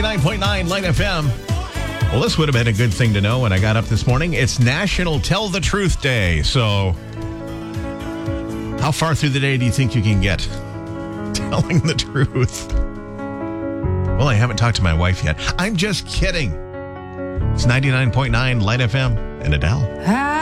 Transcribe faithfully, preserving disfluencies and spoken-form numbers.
ninety-nine point nine Light F M. Well, this would have been a good thing to know when I got up this morning. It's National Tell the Truth Day. So how far through the day do you think you can get telling the truth? Well, I haven't talked to my wife yet. I'm just kidding. It's ninety-nine point nine Light F M and Adele.